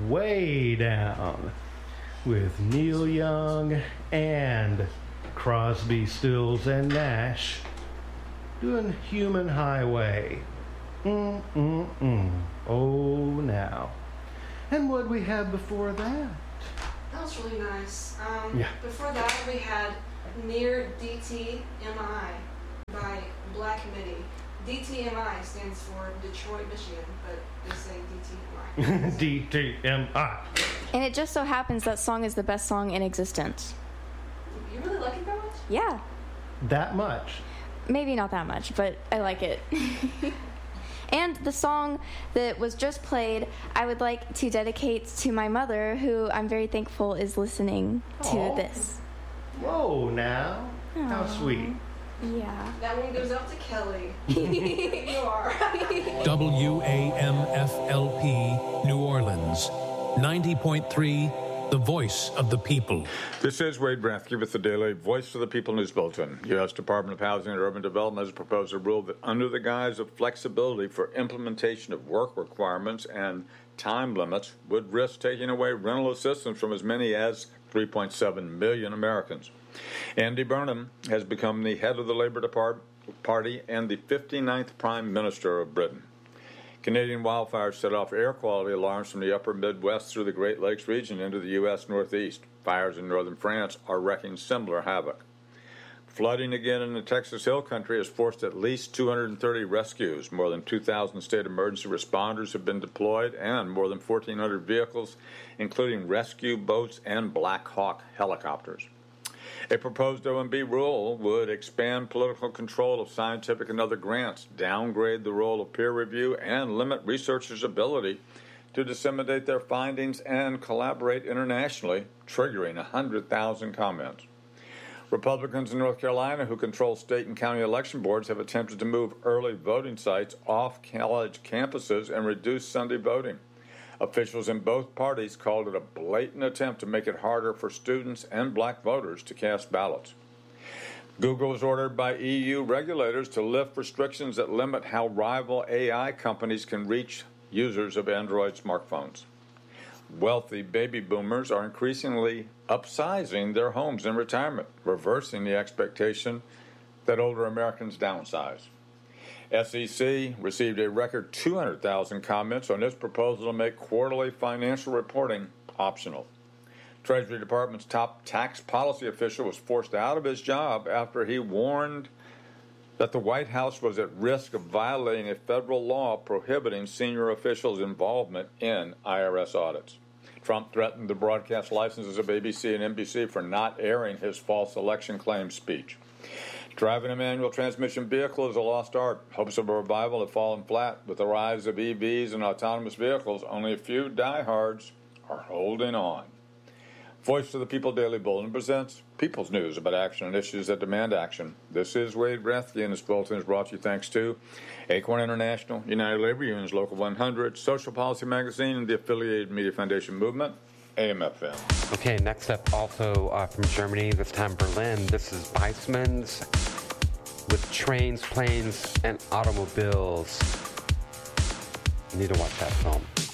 Way Down with Neil Young and Crosby, Stills, and Nash doing Human Highway. Oh, now. And what we had before that? That was really nice. Yeah. Before that, we had Near DTMI by Black Midi. DTMI stands for Detroit, Michigan, but they say DTMI. DTMI. And it just so happens that song is the best song in existence. You really like it that much? Yeah. That much? Maybe not that much, but I like it. And the song that was just played, I would like to dedicate to my mother, who I'm very thankful is listening to this. Whoa, now. Aww. How sweet. Yeah. That one goes out to Kelly. You are. WAMFLP, New Orleans, 90.3, the voice of the people. This is Wade Brathke with the Daily Voice of the People News Bulletin. U.S. Department of Housing and Urban Development has proposed a rule that, under the guise of flexibility for implementation of work requirements and time limits, would risk taking away rental assistance from as many as 3.7 million Americans. Andy Burnham has become the head of the Labour Party and the 59th Prime Minister of Britain. Canadian wildfires set off air quality alarms from the upper Midwest through the Great Lakes region into the U.S. Northeast. Fires in northern France are wreaking similar havoc. Flooding again in the Texas Hill Country has forced at least 230 rescues. More than 2,000 state emergency responders have been deployed, and more than 1,400 vehicles, including rescue boats and Black Hawk helicopters. A proposed OMB rule would expand political control of scientific and other grants, downgrade the role of peer review, and limit researchers' ability to disseminate their findings and collaborate internationally, triggering 100,000 comments. Republicans in North Carolina, who control state and county election boards, have attempted to move early voting sites off college campuses and reduce Sunday voting. Officials in both parties called it a blatant attempt to make it harder for students and black voters to cast ballots. Google was ordered by EU regulators to lift restrictions that limit how rival AI companies can reach users of Android smartphones. Wealthy baby boomers are increasingly upsizing their homes in retirement, reversing the expectation that older Americans downsize. SEC received a record 200,000 comments on its proposal to make quarterly financial reporting optional. Treasury Department's top tax policy official was forced out of his job after he warned that the White House was at risk of violating a federal law prohibiting senior officials' involvement in IRS audits. Trump threatened the broadcast licenses of ABC and NBC for not airing his false election claim speech. Driving a manual transmission vehicle is a lost art. Hopes of a revival have fallen flat. With the rise of EVs and autonomous vehicles, only a few diehards are holding on. Voice of the People Daily Bulletin presents People's News about action and issues that demand action. This is Wade Brathke, and this bulletin is brought to you thanks to Acorn International, United Labor Unions Local 100, Social Policy Magazine, and the Affiliated Media Foundation Movement, AM/FM. Okay, next up also from Germany, this time Berlin. This is Weissman's with Trains, Planes, and Automobiles. You need to watch that film.